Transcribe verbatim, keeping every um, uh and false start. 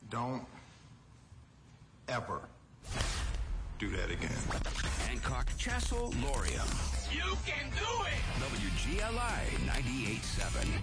Don't ever do that again. Hancock, Chassel, Laurium. You can do it! W G L I ninety-eight point seven.